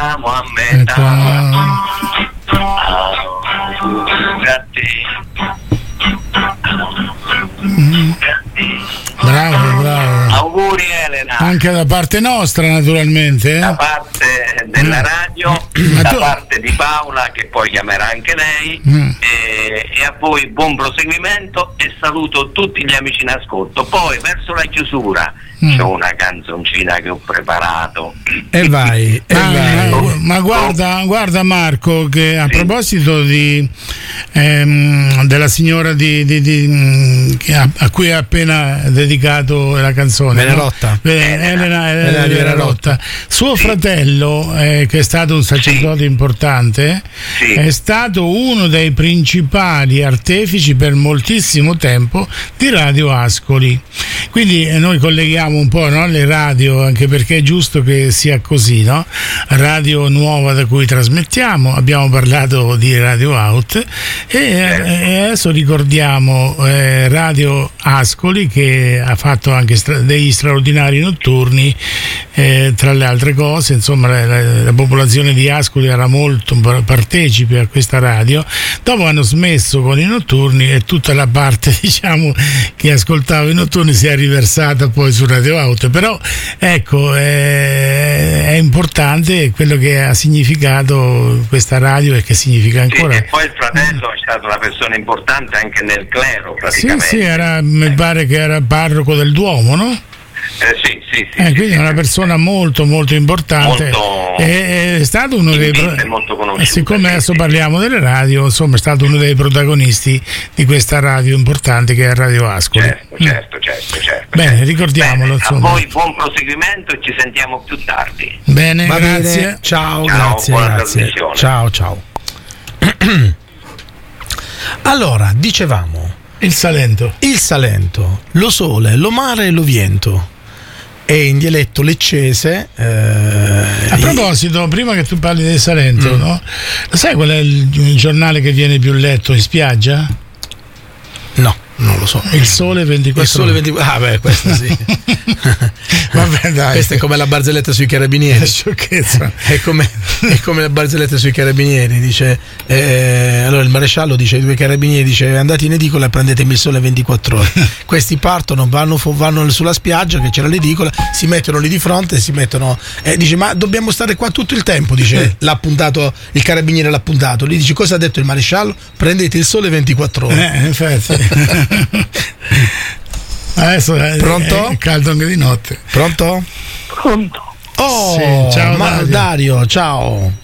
siamo a metà. Bravo. Auguri Elena. Anche da parte nostra, naturalmente. Da parte della radio, da parte di Paola, che poi chiamerà anche lei, e a voi buon proseguimento e saluto tutti gli amici in ascolto. Poi verso la chiusura c'è una canzoncina che ho preparato. E vai. Ma guarda Marco, che a proposito della signora a cui ha appena dedicato la canzone, Venerotta. Elena Venerotta, suo fratello, che è stato un sacerdote importante, è stato uno dei principali artefici per moltissimo tempo di Radio Ascoli. Quindi noi colleghiamo un po', no, le radio, anche perché è giusto che sia così, no? Radio nuova da cui trasmettiamo, abbiamo parlato di Radio Out e adesso ricordiamo Radio Ascoli, che ha fatto anche degli straordinari notturni, tra le altre cose. Insomma, la popolazione di Ascoli era molto partecipe a questa radio. Dopo hanno smesso con i notturni e tutta la parte, diciamo, che ascoltava i notturni si è riversata poi su Radio Out. Però ecco, è importante quello che ha significato questa radio e che significa ancora. E poi il fratello è stato una persona importante anche nel clero, praticamente. Sì, mi pare che era parroco del Duomo, no? Sì. Quindi è una persona molto molto importante, è stato uno dei molto conosciuto. Siccome adesso parliamo delle radio, insomma, è stato uno dei protagonisti di questa radio importante che è Radio Ascoli. Certo. Bene, ricordiamolo. Bene, a voi buon proseguimento e ci sentiamo più tardi. Bene, grazie. Bene. Ciao, buona grazie. Ciao. Allora, dicevamo il Salento, lo sole, lo mare e lo viento. E in dialetto leccese. A proposito, prima che tu parli del Salento, no? Sai qual è il giornale che viene più letto in spiaggia? No, non lo so. Il Sole 24 Il Sole 24. Ah, beh, questo sì. Vabbè, dai. Questa è come la barzelletta sui carabinieri. Sciocchezza. È come la barzelletta sui carabinieri. Dice, allora il maresciallo dice ai due carabinieri, dice: andate in edicola e prendetemi il Sole 24 ore. Questi partono, vanno sulla spiaggia che c'è l'edicola, si mettono lì di fronte e si mettono, dice: ma dobbiamo stare qua tutto il tempo, dice l'appuntato, il carabiniere l'ha appuntato. Gli dice: cosa ha detto il maresciallo? Prendete il Sole 24 ore. Infatti. Adesso pronto? È caldo anche di notte. Pronto? Oh, sì, ciao Dario, ciao.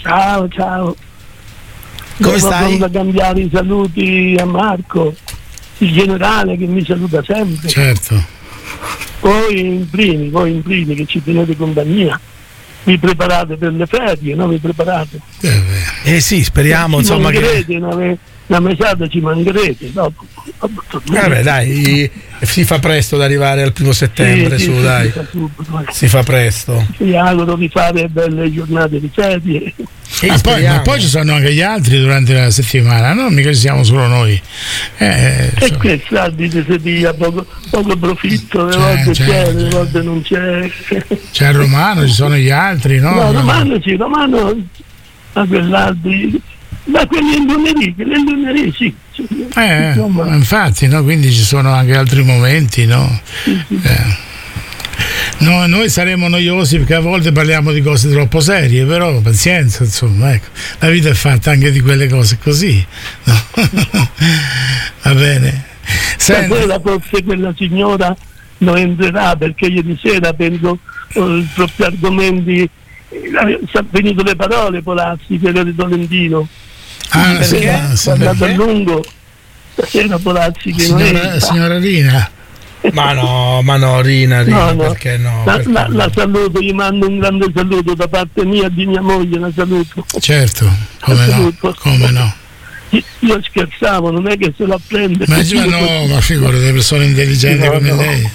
Come stai? Devo cambiare i saluti a Marco, il generale che mi saluta sempre. Certo. Voi in primi che ci tenete compagnia. Vi preparate per le ferie, no? Vi preparate? Sì, speriamo, ci insomma, una mesata ci mancherete dopo. Vabbè, dai, si fa presto ad arrivare al 1 settembre, dai. Si fa presto. Vi auguro di fare belle giornate di ferie. Ma poi ci sono anche gli altri durante la settimana, no? Mica ci siamo solo noi. E questo dite se dia poco profitto, le volte c'è, le volte non c'è. C'è il Romano, ci sono gli altri, no? No, Romano, ma quell'altri. Ma quelli è lunedì, sì. Infatti, no? Quindi ci sono anche altri momenti, no? Sì. No, noi saremo noiosi perché a volte parliamo di cose troppo serie, però pazienza, insomma, ecco, la vita è fatta anche di quelle cose così, no? Va bene. Forse quella signora non entrerà perché ieri sera penso troppi argomenti, sono venute le parole Polazzi per il Tolentino. È andato a lungo stasera Polazzi che signora Rina. Ma no, Rina, perché no? La saluto, gli mando un grande saluto da parte mia e di mia moglie, la saluto. Certo, come no. Io scherzavo, non è che se la prende. Ma figurati, delle persone intelligenti come lei.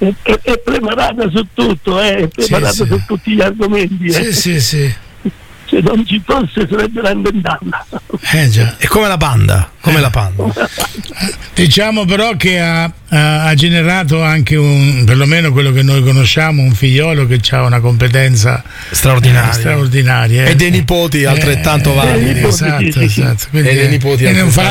È preparata su tutto, è preparata su tutti gli argomenti. Sì. se non ci fosse sarebbero inventata. Già. È come la panda, la panda. Diciamo però che ha generato anche perlomeno quello che noi conosciamo, un figliolo che ha una competenza straordinaria. E dei nipoti altrettanto validi. Esatto. Quindi e dei nipoti è un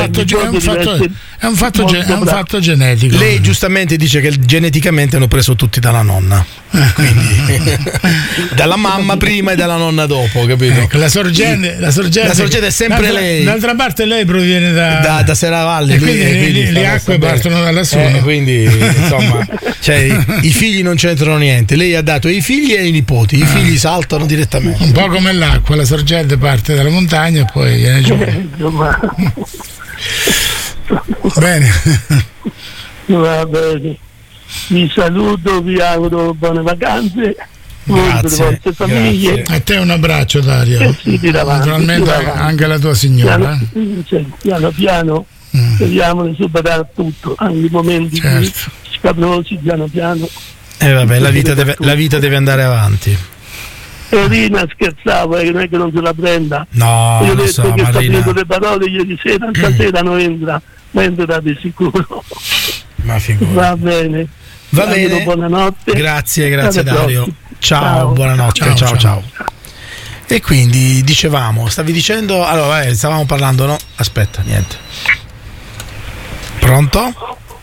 fatto genetico. Lei giustamente dice che geneticamente hanno preso tutti dalla nonna, quindi dalla mamma prima e dalla nonna dopo, capito? Ecco, la sorgente è sempre lei. D'altra parte lei proviene da Serravalle, quindi le acque partono dalla sua. Quindi insomma, i figli non c'entrano niente. Lei ha dato i figli e i nipoti, i figli saltano direttamente. Un po' come l'acqua, la sorgente parte dalla montagna e poi viene giù. Bene. Va bene. Vi saluto, vi auguro buone vacanze. Grazie. Famiglie. A te un abbraccio, Dario. Naturalmente anche la tua signora. Piano piano speriamo di superare tutto, anche i momenti scabrosi, piano piano. Vabbè, la vita deve andare avanti. Rina, scherzavo, non è che non se la prenda. No, io ho detto che sta Marina. finendo le parole ieri sera, stasera non entra, ma entrerà di sicuro. Ma figurati. Va bene. Buonanotte. Grazie Dario. Ciao, buonanotte. Ciao. E quindi stavi dicendo, allora stavamo parlando, no? Aspetta, niente. Pronto?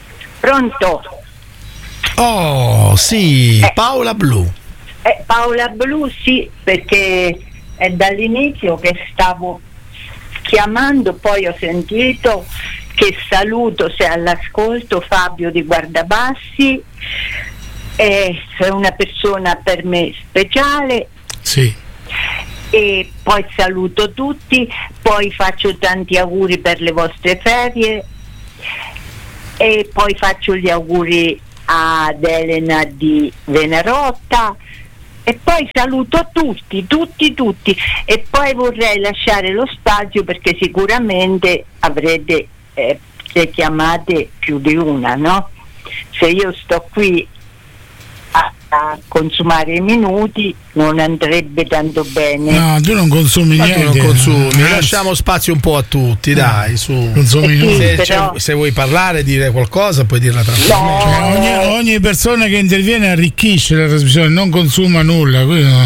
Oh, sì, Paola Blu. Paola Blu, sì, perché è dall'inizio che stavo chiamando, poi ho sentito che saluto, se all'ascolto, Fabio di Guardabassi, è una persona per me speciale. Sì. E poi saluto tutti, poi faccio tanti auguri per le vostre ferie e poi faccio gli auguri ad Elena di Venerotta e poi saluto tutti e poi vorrei lasciare lo spazio perché sicuramente avrete le chiamate più di una, no? Se io sto qui a consumare i minuti non andrebbe tanto bene. No, tu non consumi niente. Tu non consumi, lasciamo spazio un po' a tutti, dai, su. Se vuoi parlare, dire qualcosa, puoi dirla tranquillamente. No. Ogni persona che interviene arricchisce la trasmissione, non consuma nulla.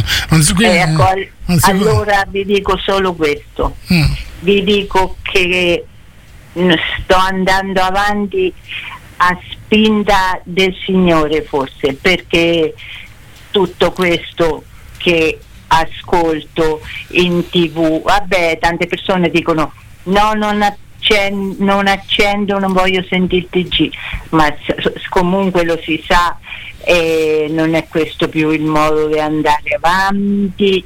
Allora vi dico solo questo. Vi dico che sto andando avanti a spinta del Signore, forse, perché tutto questo che ascolto in TV, vabbè, tante persone dicono no, non accendo, non voglio sentire il TG, ma comunque lo si sa, non è questo più il modo di andare avanti.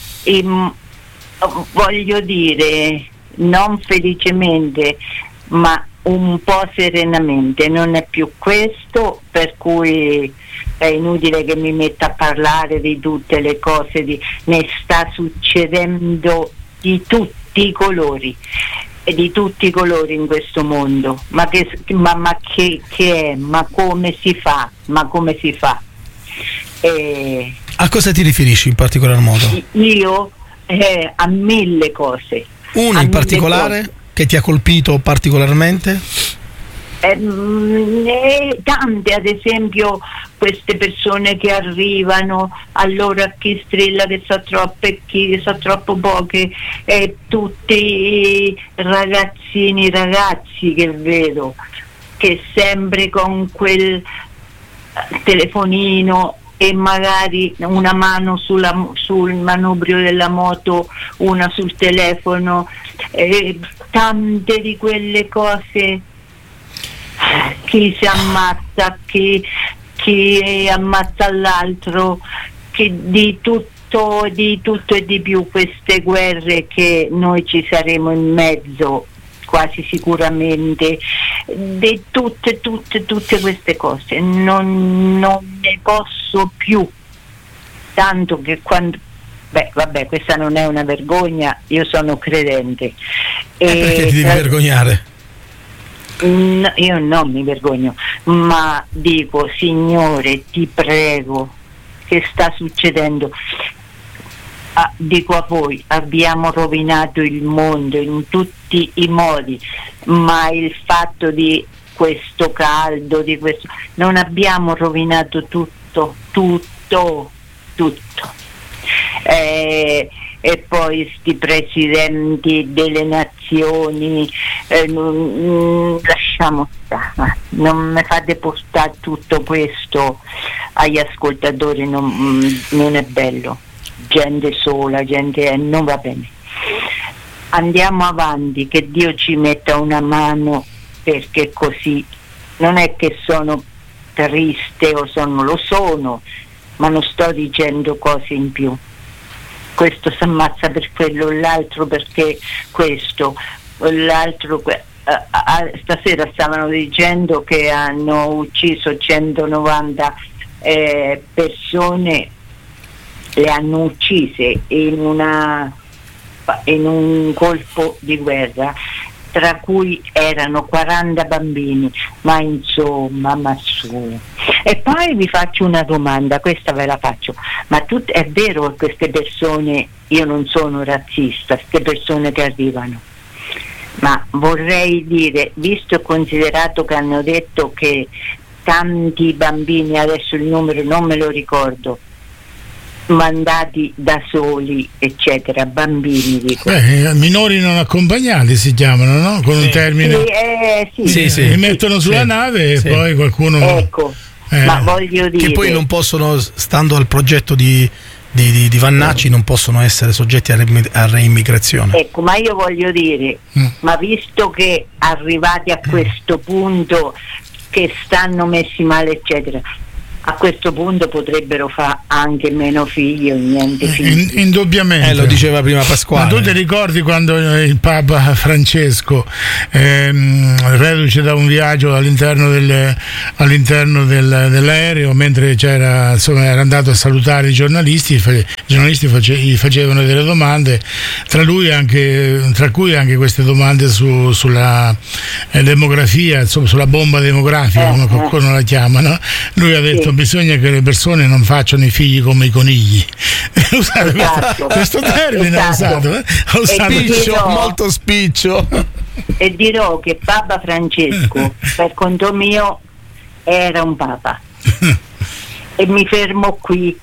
Voglio dire, non felicemente, ma un po' serenamente, non è più questo, per cui è inutile che mi metta a parlare di tutte le cose, ne sta succedendo di tutti i colori in questo mondo, ma come si fa? A cosa ti riferisci in particolar modo? Io a mille cose. Una in particolare? Che ti ha colpito particolarmente? Tante, ad esempio queste persone che arrivano, allora chi strilla che so troppo e chi so troppo poche, tutti i ragazzi che vedo che sempre con quel telefonino e magari una mano sul manubrio della moto, una sul telefono, tante di quelle cose, chi si ammazza, chi ammazza l'altro, di tutto e di più, queste guerre che noi ci saremo in mezzo quasi sicuramente, di tutte queste cose non ne posso più, tanto che quando questa non è una vergogna, io sono credente perché ti devi vergognare? No, io non mi vergogno, ma dico, Signore, ti prego, che sta succedendo? dico a voi, abbiamo rovinato il mondo in tutti i modi, ma il fatto di questo caldo, di questo, non abbiamo rovinato tutto. E poi sti presidenti delle nazioni, lasciamo stare, non mi fate portare tutto questo agli ascoltatori, non è bello, gente sola, non va bene. Andiamo avanti, che Dio ci metta una mano, perché così non è che sono triste lo sono, ma non sto dicendo cose in più. Questo si ammazza per quello, l'altro perché questo, l'altro stasera stavano dicendo che hanno ucciso 190 persone, le hanno uccise in un colpo di guerra, tra cui erano 40 bambini, ma insomma, ma su. E poi vi faccio una domanda, questa ve la faccio, ma è vero che queste persone, io non sono razzista, queste persone che arrivano, ma vorrei dire, visto e considerato che hanno detto che tanti bambini, adesso il numero non me lo ricordo, mandati da soli, eccetera, bambini, dico. Minori non accompagnati si chiamano, no? Con un termine. Sì. Li mettono sulla nave e poi qualcuno. Ecco, ma voglio dire. Che poi non possono, stando al progetto di Vannacci, non possono essere soggetti a reimmigrazione. Ecco, ma io voglio dire, ma visto che arrivati a questo punto che stanno messi male, eccetera, a questo punto potrebbero fare anche meno figli o niente figli. Indubbiamente. Lo diceva prima Pasquale. Ma tu ti ricordi quando il Papa Francesco, reduce da un viaggio all'interno dell'aereo, mentre era andato a salutare i giornalisti gli facevano delle domande, tra cui anche queste domande sulla demografia, insomma, sulla bomba demografica, come qualcuno la chiama, no? Lui ha detto bisogna che le persone non facciano i figli come i conigli. Esatto. Questo termine ha usato. Spiccio, molto spiccio. E dirò che Papa Francesco, per conto mio, era un papa. E mi fermo qui.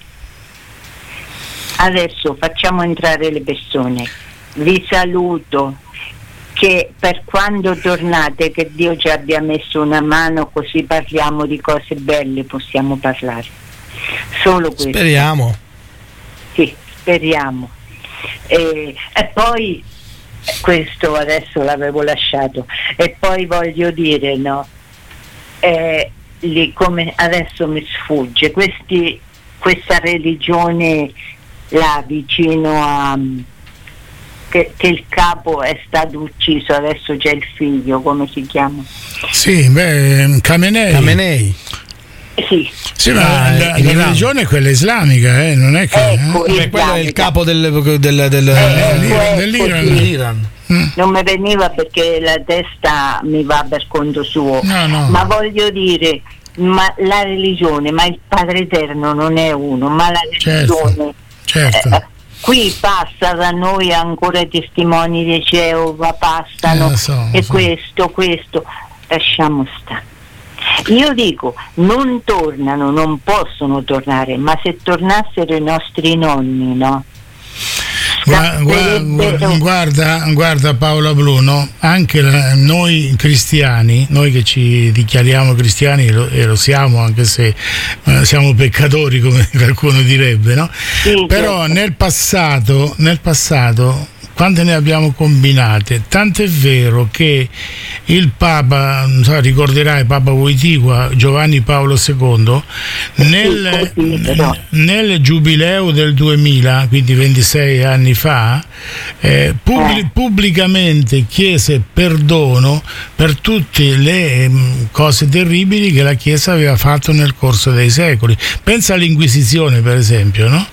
Adesso facciamo entrare le persone. Vi saluto. Che per quando tornate, che Dio ci abbia messo una mano, così parliamo di cose belle, possiamo parlare. Solo questo. Speriamo. Sì, speriamo. E poi questo adesso l'avevo lasciato. E poi voglio dire, no, come adesso mi sfugge, questa religione là vicino a che il capo è stato ucciso, adesso c'è il figlio, come si chiama? Sì, Khamenei. Sì, ma la religione è quella islamica, non è che quello è il capo dell'Iran. Non mi veniva perché la testa mi va per conto suo. No. Ma voglio dire, ma la religione, ma il Padre Eterno non è uno, ma la religione certo. Qui passa da noi ancora i testimoni di Geova, passano questo, lasciamo stare. Io dico, non tornano, non possono tornare, ma se tornassero i nostri nonni, no? Guarda Paola Bruno, anche noi cristiani, noi che ci dichiariamo cristiani e lo siamo, anche se siamo peccatori, come qualcuno direbbe, no? Sì, però certo. nel passato quante ne abbiamo combinate, tanto è vero che il Papa, non so, ricorderai Papa Wojtyła, Giovanni Paolo II, nel giubileo del 2000, quindi 26 anni fa, pubblicamente chiese perdono per tutte le cose terribili che la Chiesa aveva fatto nel corso dei secoli. Pensa all'Inquisizione, per esempio, no?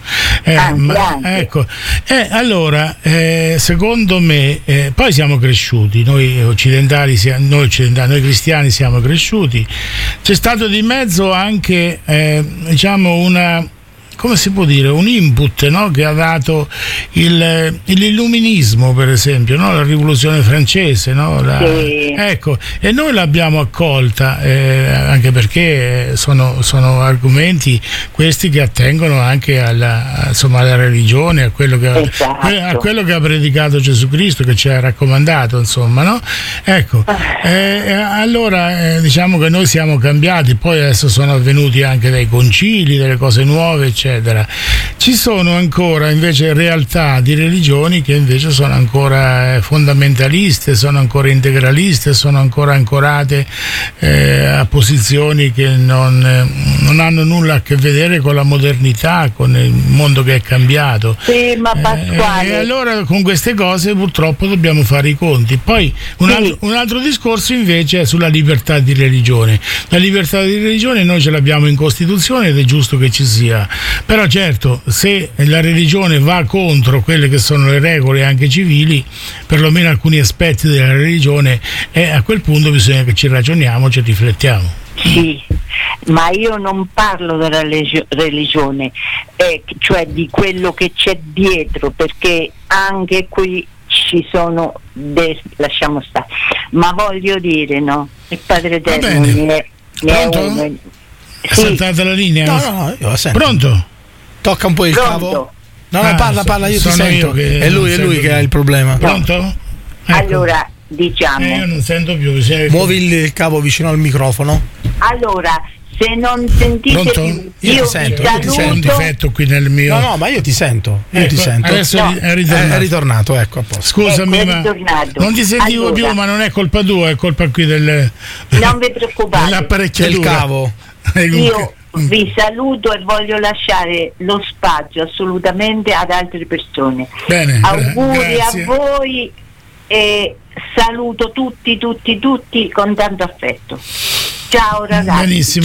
Allora, secondo me, poi siamo cresciuti, noi cristiani siamo cresciuti. C'è stato di mezzo anche, come si può dire, un input, no? Che ha dato l'illuminismo, per esempio, no? La rivoluzione francese, no? Ecco, e noi l'abbiamo accolta, anche perché sono argomenti questi che attengono anche alla religione, a quello che a quello che ha predicato Gesù Cristo, che ci ha raccomandato, insomma, no? Ecco, allora diciamo che noi siamo cambiati, poi adesso sono avvenuti anche dei concili, delle cose nuove, eccetera. Ci sono ancora invece realtà di religioni che invece sono ancora fondamentaliste, sono ancora integraliste, sono ancora ancorate a posizioni che non hanno nulla a che vedere con la modernità, con il mondo che è cambiato. Sì, ma Pasquale. E allora con queste cose purtroppo dobbiamo fare i conti. Poi un altro discorso invece è sulla libertà di religione. La libertà di religione noi ce l'abbiamo in Costituzione ed è giusto che ci sia, però certo, se la religione va contro quelle che sono le regole anche civili, perlomeno alcuni aspetti della religione, a quel punto bisogna che ci ragioniamo, ci riflettiamo. Sì, ma io non parlo della religione, cioè di quello che c'è dietro, perché anche qui ci sono lasciamo stare, ma voglio dire, no, il Padre Eterno ne è uno. È saltata la linea? No, io la sento. Pronto? Tocca un po' il cavo. No, parla, io ti sento. È lui che ha il problema. Pronto? Ecco. Allora, diciamo, io non sento più. Muovi il cavo vicino al microfono. Allora, se non sentite Pronto? più, io ti sento. C'è un difetto qui nel mio. No, ma io ti sento. Adesso è ritornato. È ritornato, ecco, a posto. Scusami, ma non ti sentivo più, ma non è colpa tua, è colpa qui non vi preoccupate, dell'apparecchiatura. Del cavo. Io vi saluto e voglio lasciare lo spazio assolutamente ad altre persone. Bene, auguri grazie a voi e saluto tutti con tanto affetto. Ciao ragazzi. Benissimo,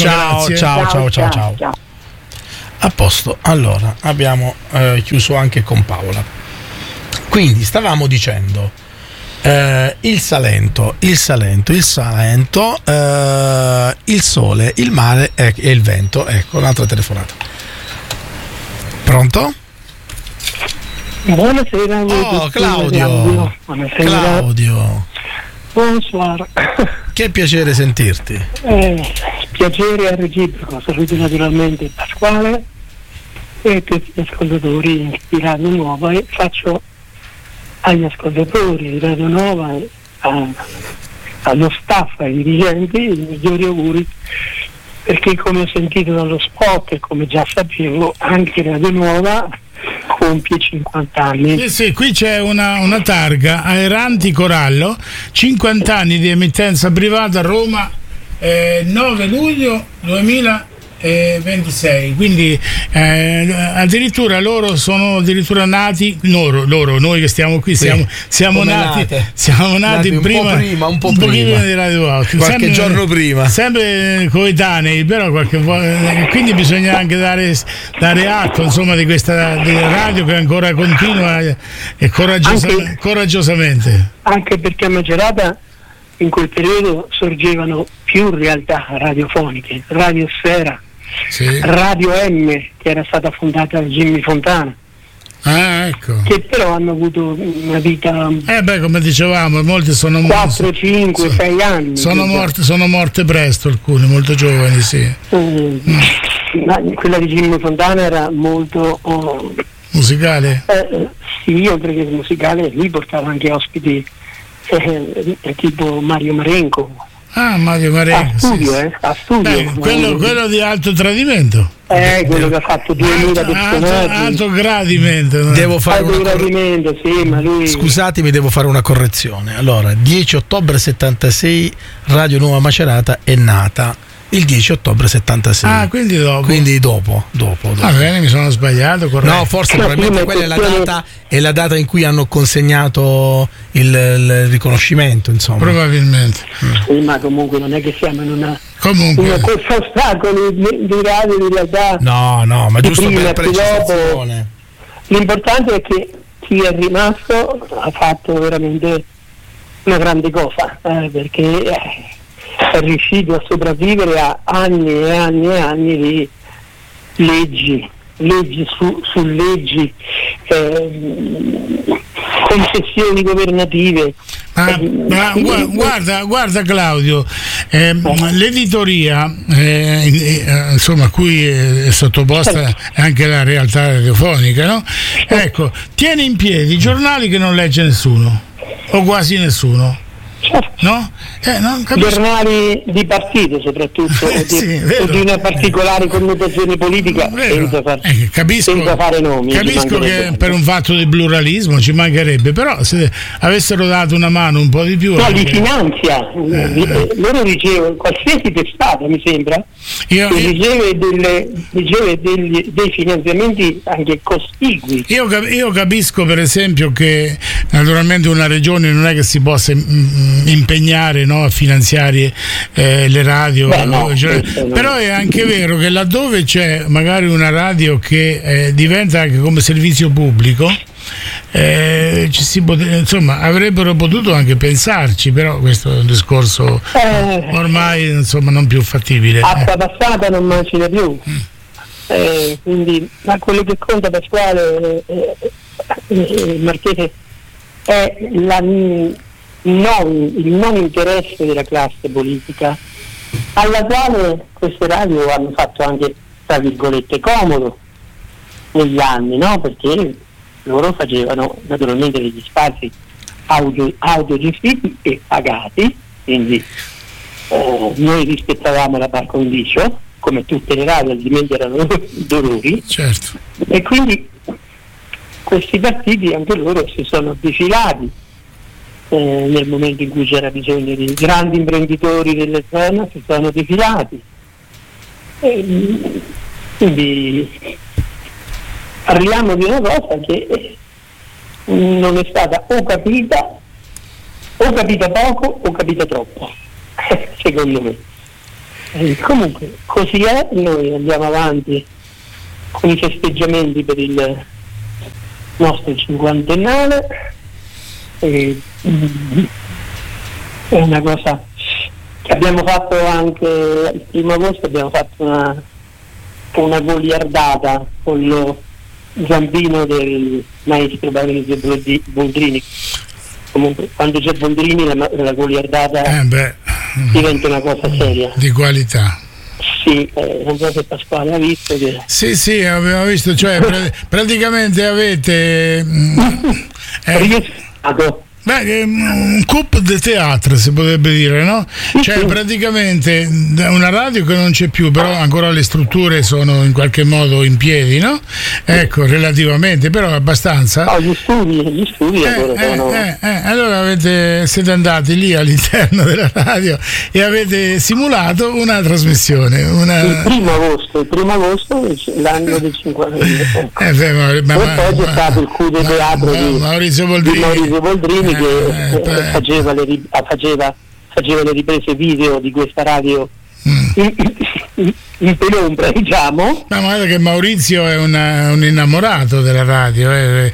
ciao. A posto. Allora, abbiamo chiuso anche con Paola. Quindi stavamo dicendo il Salento, il sole, il mare e il vento. Ecco un'altra telefonata. Pronto? Buonasera. Claudio. Buonasera. Claudio. Bonsoir. Che piacere sentirti. Piacere è reciproco. Saluto naturalmente Pasquale e tutti gli ascoltatori di Radio Nuova e faccio agli ascoltatori di Radio Nuova e allo staff, ai dirigenti, i migliori auguri, perché come ho sentito dallo spot e come già sapevo anche Radio Nuova compie 50 anni. Sì, qui c'è una targa, Aeranti Corallo, 50 anni di emittenza privata a Roma, 9 luglio 2026, quindi addirittura loro sono addirittura nati, noi che stiamo qui siamo nati prima, un po' prima di Radio Out, qualche giorno prima, sempre coetanei, però quindi bisogna anche dare atto, insomma, di questa radio che ancora continua e coraggiosamente, anche perché a Macerata in quel periodo sorgevano più realtà radiofoniche, Radio Sfera, Radio M, che era stata fondata da Jimmy Fontana, ecco, che però hanno avuto una vita come dicevamo, molti sono 4, 5, 6 anni sono morte presto, alcuni molto giovani, quella di Jimmy Fontana era molto musicale, sì, oltre che musicale, lui portava anche ospiti tipo Mario Marenco. Mario Marenco a studio. Quello di Alto Tradimento, quello che ha fatto 2000 personaggi. Alto Gradimento. Devo fare ma lui... Scusatemi, devo fare una correzione. Allora, 10 ottobre 76 Radio Nuova Macerata è nata il 10 ottobre 76. Quindi dopo. Bene, mi sono sbagliato, corretto. No, forse probabilmente quella è la data in cui hanno consegnato il riconoscimento, insomma. Probabilmente. Sì, ma comunque non è che siamo in una corsa ostacoli di radio di realtà. No, ma giusto per precisazione. L'importante è che chi è rimasto ha fatto veramente una grande cosa, perché è riuscito a sopravvivere a anni e anni e anni di leggi leggi su leggi, concessioni governative. Guarda Claudio, l'editoria insomma a cui è sottoposta anche la realtà radiofonica, no? Ecco, tiene in piedi giornali che non legge nessuno o quasi nessuno. No? Non giornali di partito soprattutto, o di una particolare connotazione politica, senza fare nomi. Capisco che per un fatto di pluralismo ci mancherebbe, però se avessero dato una mano un po' di più. No, li finanzia, loro ricevono qualsiasi testata, mi sembra, riceve dei finanziamenti anche cospicui. Io capisco per esempio che naturalmente una regione non è che si possa impegnare, no, a finanziare le radio, però è anche vero che laddove c'è magari una radio che diventa anche come servizio pubblico, insomma avrebbero potuto anche pensarci, però questo è un discorso ormai insomma non più fattibile. Acqua passata non macina più. Quindi, ma quello che conta, Pasquale, Marchese, è il non interesse della classe politica, alla quale queste radio hanno fatto anche, tra virgolette, comodo negli anni, no? Perché loro facevano naturalmente degli spazi autogestiti e pagati, quindi noi rispettavamo la par condicio, come tutte le radio, altrimenti erano dolori. Certo. E quindi questi partiti anche loro si sono defilati nel momento in cui c'era bisogno di grandi imprenditori delle zone, si sono defilati. Quindi parliamo di una cosa che non è stata o capita poco o capita troppo, secondo me. Comunque così è, noi andiamo avanti con i festeggiamenti per il nostro cinquantennale. È una cosa che abbiamo fatto anche il 1° agosto, abbiamo fatto una goliardata con lo zampino del maestro Maurizio Boldrini. Comunque quando c'è Boldrini la goliardata diventa una cosa seria, di qualità. Sì, non so se Pasquale ha visto che... Sì, abbiamo visto, cioè praticamente avete un coup de théâtre, si potrebbe dire, no? Cioè praticamente una radio che non c'è più, però ancora le strutture sono in qualche modo in piedi, no? Ecco, relativamente, però abbastanza. No, gli studi allora siete andati lì all'interno della radio e avete simulato una trasmissione. Il 1° agosto l'anno del 50. E poi c'è stato il coup de teatro di Maurizio Boldrini che faceva le riprese video di questa radio in penombra, diciamo. Ma guarda che Maurizio è un innamorato della radio.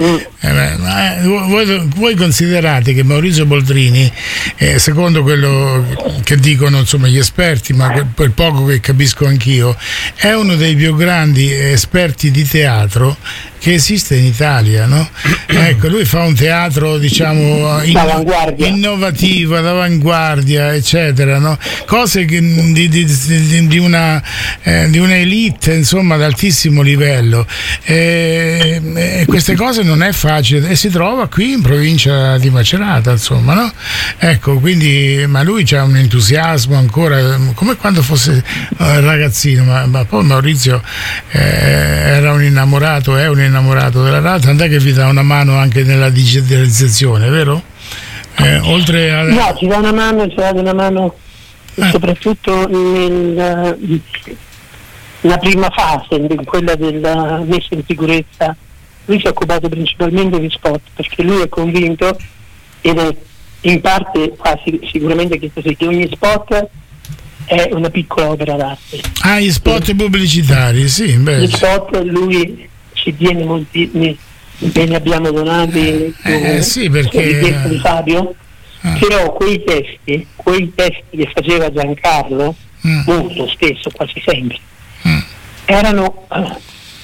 Voi considerate che Maurizio Boldrini, secondo quello che dicono insomma gli esperti, ma quel poco che capisco anch'io, è uno dei più grandi esperti di teatro che esiste in Italia, no? Ecco, lui fa un teatro, diciamo, innovativo, d'avanguardia, eccetera, no? Cose che, di una elite, insomma, ad altissimo livello. E queste cose non è facile, e si trova qui in provincia di Macerata, insomma, no? Ecco, quindi, ma lui c'ha un entusiasmo ancora, come quando fosse ragazzino, ma poi Maurizio era un innamorato, è un innamorato della radio, tant'è che vi dà una mano anche nella digitalizzazione, vero? Oltre a... No, ci dà una mano soprattutto nella prima fase, quella della messa in sicurezza. Lui si è occupato principalmente di spot, perché lui è convinto, ed è in parte quasi sicuramente che ogni spot è una piccola opera d'arte. Gli spot pubblicitari, sì. Gli spot lui ci tiene molti, ne abbiamo donati sì, perché di Fabio, però quei testi che faceva Giancarlo molto spesso, quasi sempre, erano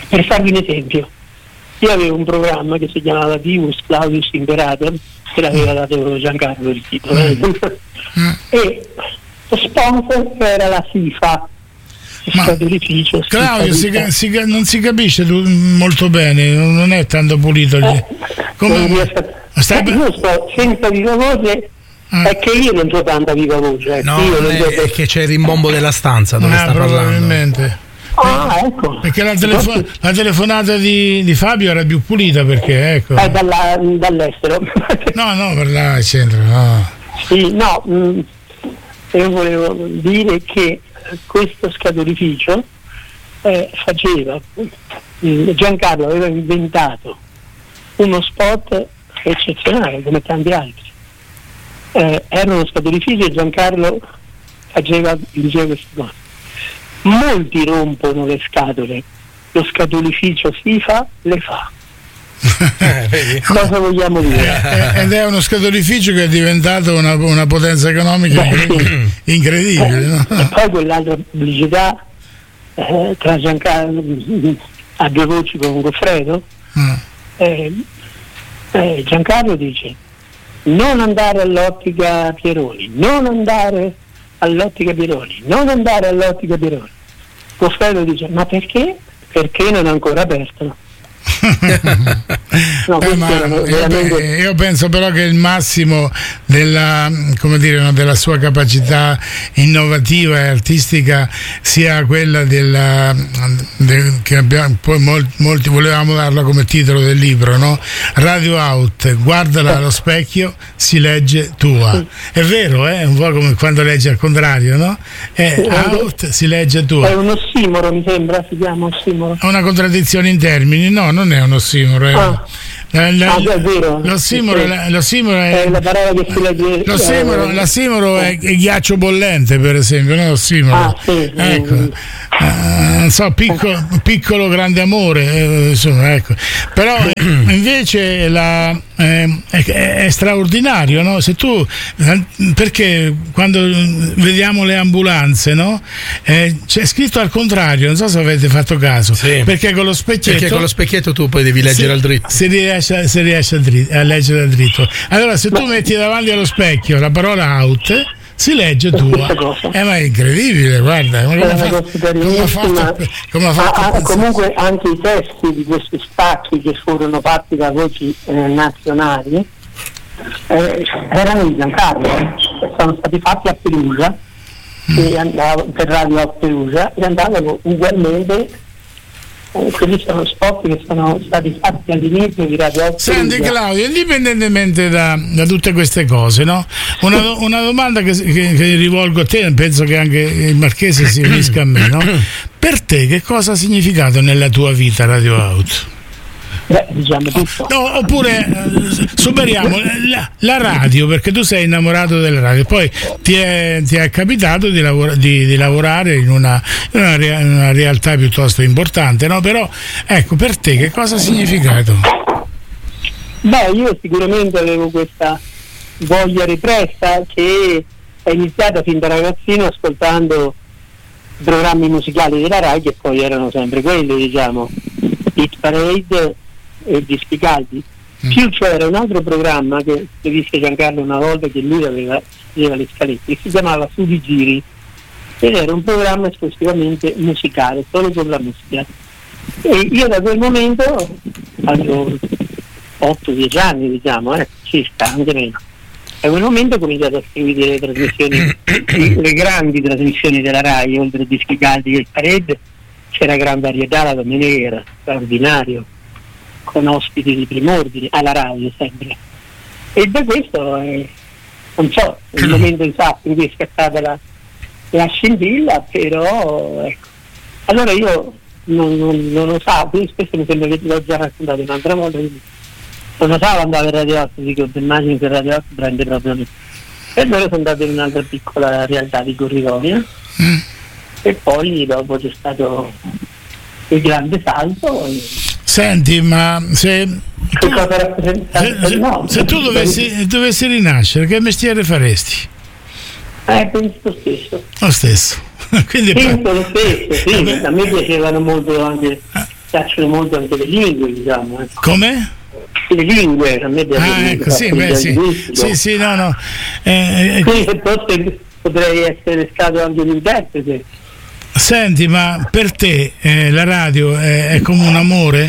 Per farvi un esempio, io avevo un programma che si chiamava Divus Claudius Imperator, che l'aveva dato Giancarlo il titolo, e lo sponsor era la FIFA. Claudio, non si capisce molto bene, non è tanto pulito. Io sto senza viva voce, è che io non ho tanta viva voce. No, è che c'è il rimbombo della stanza dove sta probabilmente. Ecco. Perché la telefonata di Fabio era più pulita, perché ecco. Dall'estero. No, per là al centro, no. Sì, no, io volevo dire che questo scatolificio faceva, Giancarlo aveva inventato uno spot eccezionale come tanti altri, era uno scatolificio e Giancarlo diceva queste cose. Molti rompono le scatole, lo scatolificio FIFA le fa. Cosa vogliamo dire? Ed è uno scatolificio che è diventato una potenza economica incredibile, no? E poi quell'altra pubblicità tra Giancarlo a due voci con Goffredo, Giancarlo dice: non andare all'ottica Pieroni, non andare all'ottica Pieroni, non andare all'ottica Pieroni. Goffredo dice: ma perché? Perché non è ancora aperto. No, io penso però che il massimo della sua capacità innovativa e artistica sia quella che abbiamo, poi molti volevamo darla come titolo del libro, no? Radio Out, guardala allo specchio, si legge tua. È vero, è un po' come quando leggi al contrario, no? Out, si legge tua. È un ossimoro, mi sembra, si chiama ossimoro. È una contraddizione in termini, no, non è un ossimoro. L'ossimoro è la parola che si legge. L'ossimoro è ghiaccio bollente, per esempio, no? L'ossimoro. Ecco. Non so, piccolo grande amore, insomma, ecco. Però invece è straordinario, no? Se tu, perché quando vediamo le ambulanze, no? C'è scritto al contrario, non so se avete fatto caso, sì. Perché con lo specchietto tu poi devi leggere al dritto. Si riesce a leggere al dritto. Allora se tu metti davanti allo specchio la parola out, si legge tua. Ma è incredibile, guarda. Comunque anche i testi di questi stacchi che furono fatti da voci nazionali erano di Giancarlo, sono stati fatti a Perugia per Radio a Perugia e andavano ugualmente. Quelli sono spot che sono stati fatti all'inizio di Radio 8. Senti Claudio, indipendentemente da tutte queste cose, no? Una domanda che rivolgo a te, penso che anche il Marchese si unisca a me, no? Per te che cosa ha significato nella tua vita Radio Out? Diciamo tutto. No, oppure superiamo la radio, perché tu sei innamorato della radio, poi ti è capitato di lavorare in una realtà piuttosto importante, no? Però ecco, per te che cosa ha significato? Io sicuramente avevo questa voglia repressa che è iniziata fin da ragazzino ascoltando programmi musicali della Rai, che poi erano sempre quelli, diciamo, Hit Parade e Dischi Caldi. Più c'era un altro programma che disse Giancarlo una volta, che lui aveva le scalette, che si chiamava Su di Giri, ed era un programma esclusivamente musicale, solo con la musica. E io da quel momento avevo 8-10 anni, diciamo, circa, anche meno. Da quel momento ho cominciato a seguire le trasmissioni, le grandi trasmissioni della Rai, oltre a Dischi Caldi e il Parade. C'era gran varietà, la domenica era straordinario, con ospiti di prim'ordine, alla radio sempre. E da questo non so, il momento esatto in cui è scattata la scintilla, però ecco. Allora io non lo so, quindi spesso mi sembra che ti l'ho già raccontato un'altra volta, quindi non lo so, andavo a Radio 8, dico, immagino che Radio 8 prende proprio me. E allora sono andato in un'altra piccola realtà di Corridonia. E poi dopo c'è stato il grande salto. Senti, ma se tu dovessi rinascere, che mestiere faresti? Penso lo stesso. Lo stesso. Quindi penso lo stesso, sì. A me piacevano molto anche piacciono molto anche le lingue, diciamo. Come? Le lingue, a me piace. Ecco, sì, no. Quindi forse potrei essere stato anche un interprete. Senti, ma per te la radio è come un amore?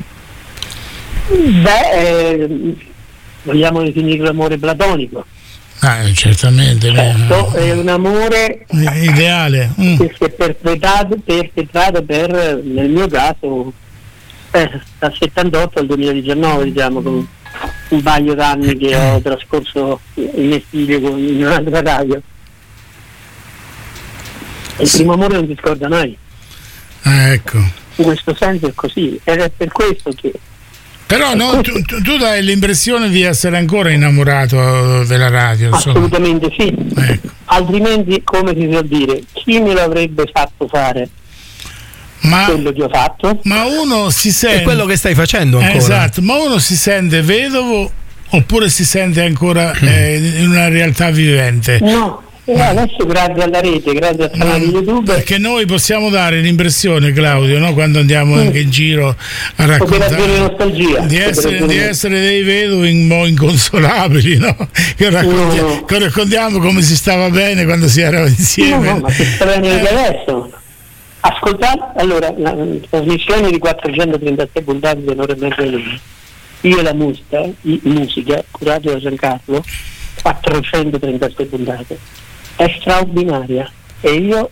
Vogliamo definirlo amore platonico. Certamente. Certo, è un amore ideale. Che si è perpetrato per, nel mio caso, dal 78 al 2019, diciamo, con un paio d'anni che ho trascorso in esilio in un'altra radio. Il primo amore non si scorda mai. Ecco. In questo senso è così, ed è per questo che. Però no, tu dai l'impressione di essere ancora innamorato della radio. Assolutamente sì. Ecco. Altrimenti, come si suol dire, chi me lo avrebbe fatto fare? Quello che ho fatto? Ma uno si sente. È quello che stai facendo ancora. Esatto, ma uno si sente vedovo oppure si sente ancora in una realtà vivente? No. Adesso grazie alla rete, grazie al canale YouTube, perché noi possiamo dare l'impressione, Claudio, no? Quando andiamo anche in giro a raccontare di essere dei vedovi inconsolabili, no? Che raccontiamo come si stava bene quando si era insieme. No, ma si sta bene anche adesso. Ascoltate, allora, la trasmissione di 436 puntate dell'ora e mezza di luna, io la musica curata da Giancarlo, 436 puntate, è straordinaria, e io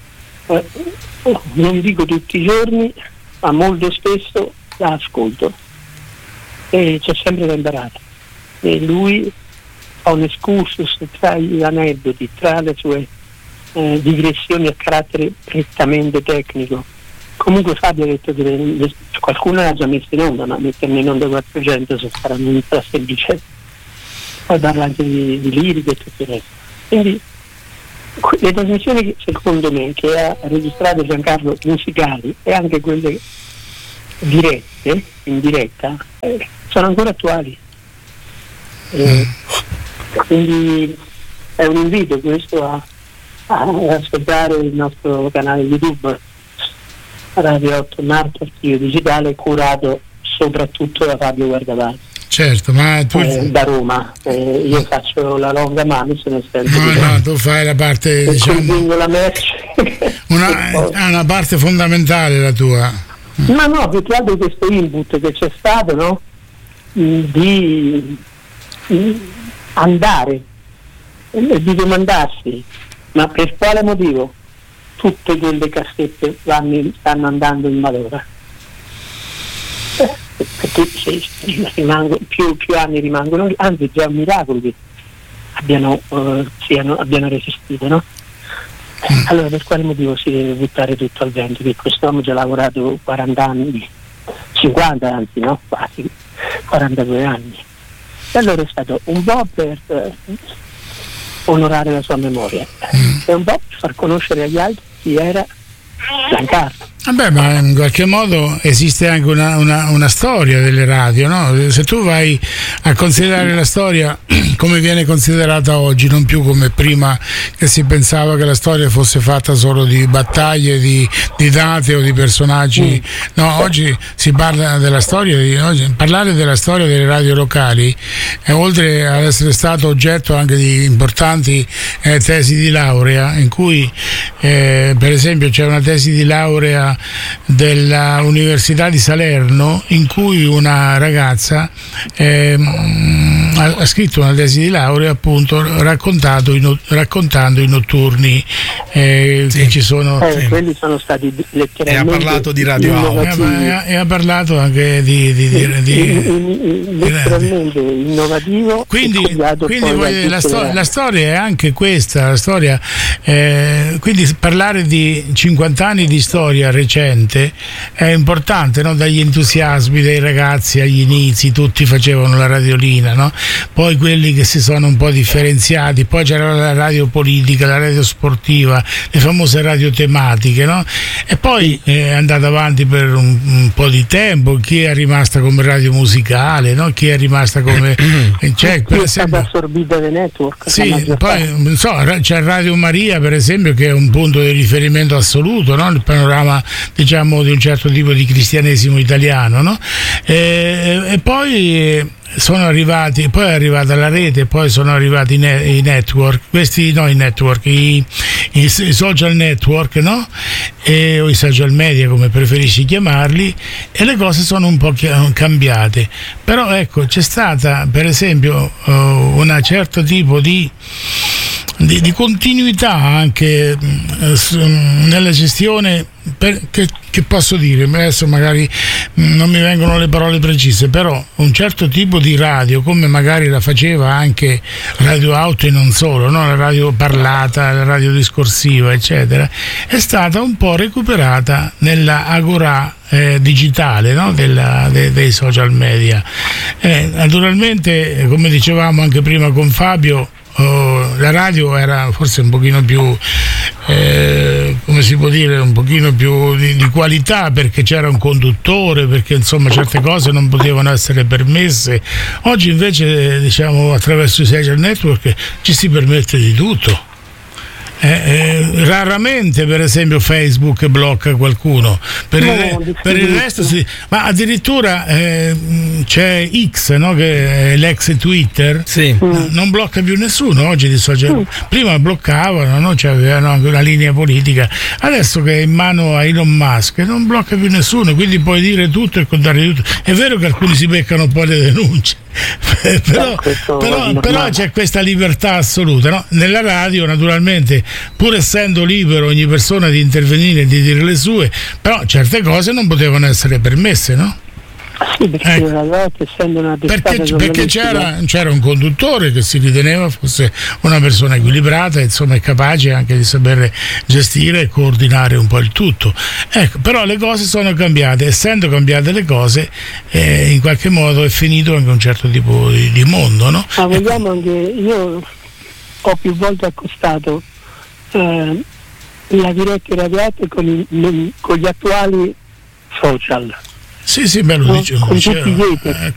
non dico tutti i giorni, ma molto spesso la ascolto e c'è sempre da imparare, e lui fa un excursus tra gli aneddoti, tra le sue digressioni a carattere prettamente tecnico. Comunque Fabio ha detto che qualcuno l'ha già messo in onda, ma mettermi in onda 400 sarà un semplice. Poi parla anche di lirica e tutto il resto. Quindi le trasmissioni che, secondo me, che ha registrato Giancarlo, musicali, e anche quelle dirette, in diretta, sono ancora attuali. Quindi è un invito questo a ascoltare il nostro canale YouTube Radio 8 Marco, archivio digitale, curato soprattutto da Fabio Guardavasi. Certo, ma tu da Roma, io faccio la longa mano, sono sempre no, tu fai la parte, diciamo, la merce. una parte fondamentale la tua. Ma no, più che altro questo input che c'è stato, no? Di andare, di domandarsi, ma per quale motivo tutte quelle cassette stanno andando in malora? Perché più anni rimangono, anzi già è un miracolo che abbiano resistito, no? Allora per quale motivo si deve buttare tutto al vento? Che quest'uomo ci ha lavorato 40 anni, 50 anzi, no? Quasi 42 anni. E allora è stato un po' per onorare la sua memoria e un po' per far conoscere agli altri chi era Giancarlo. Vabbè, ma in qualche modo esiste anche una storia delle radio, no? Se tu vai a considerare la storia come viene considerata oggi, non più come prima, che si pensava che la storia fosse fatta solo di battaglie, di date o di personaggi. No, oggi si parla della storia, parlare della storia delle radio locali, oltre ad essere stato oggetto anche di importanti tesi di laurea, in cui per esempio c'è una tesi di laurea della Università di Salerno in cui una ragazza ha scritto una tesi di laurea, appunto raccontando i notturni che ci sono. Quelli sono stati letteralmente, e ha parlato di Radio House e ha parlato anche di letteralmente innovativo. Quindi la storia è anche questa, la storia, quindi parlare di 50 anni di storia recente è importante, no? Dagli entusiasmi dei ragazzi agli inizi, tutti facevano la radiolina, no? poi quelli che si sono un po' differenziati, poi c'era la radio politica, la radio sportiva, le famose radio tematiche, no? E poi è andata avanti per un po' di tempo, chi è rimasta come radio musicale, no? Chi è rimasta come per è stata assorbita dai network. Sì, poi non so, c'è Radio Maria per esempio, che è un punto di riferimento assoluto, no? Il panorama, diciamo, di un certo tipo di cristianesimo italiano, no? E poi sono arrivati, poi è arrivata la rete, poi sono arrivati i network, i social network, no? O i social media, come preferisci chiamarli, e le cose sono un po' cambiate. Però ecco, c'è stata per esempio un certo tipo di continuità anche nella gestione, che posso dire, adesso magari non mi vengono le parole precise, però un certo tipo di radio, come magari la faceva anche Radio Auto e non solo, no? La radio parlata, la radio discorsiva, eccetera, è stata un po' recuperata nella agorà digitale, no? Dei social media. Naturalmente, come dicevamo anche prima con Fabio, la radio era forse un pochino più come si può dire, un pochino più di qualità, perché c'era un conduttore, perché insomma certe cose non potevano essere permesse. Oggi invece, diciamo, attraverso i social network ci si permette di tutto. Raramente per esempio Facebook blocca qualcuno, per il resto sì, ma addirittura c'è X, no? Che è l'ex Twitter, sì. Non blocca più nessuno oggi di social. Prima bloccavano, no? Cioè, avevano anche una linea politica, adesso che è in mano a Elon Musk non blocca più nessuno, quindi puoi dire tutto e contare tutto. È vero che alcuni si beccano poi le denunce, però c'è questa libertà assoluta, no? Nella radio naturalmente, pur essendo libero ogni persona di intervenire e di dire le sue, però certe cose non potevano essere permesse, no? Sì, perché c'era un conduttore che si riteneva fosse una persona equilibrata, insomma, e capace anche di saper gestire e coordinare un po' il tutto. Ecco, però le cose sono cambiate, essendo cambiate le cose, in qualche modo è finito anche un certo tipo di mondo, no? Ma vogliamo anche, io ho più volte accostato la diretta radiate con gli attuali social. Sì, beh, lo dicevo.